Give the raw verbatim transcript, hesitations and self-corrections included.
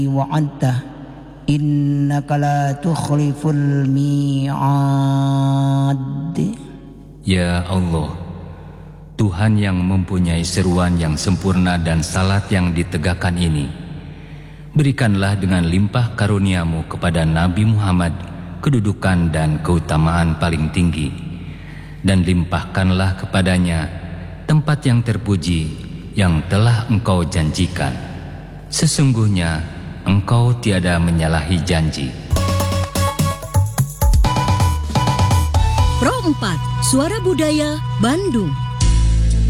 wa'adta innaka la tukhliful mi'ad. Ya Allah, Tuhan yang mempunyai seruan yang sempurna dan salat yang ditegakkan ini, berikanlah dengan limpah karuniamu kepada Nabi Muhammad kedudukan dan keutamaan paling tinggi, dan limpahkanlah kepadanya tempat yang terpuji yang telah Engkau janjikan. Sesungguhnya Engkau tiada menyalahi janji. Pro empat, Suara Budaya, Bandung.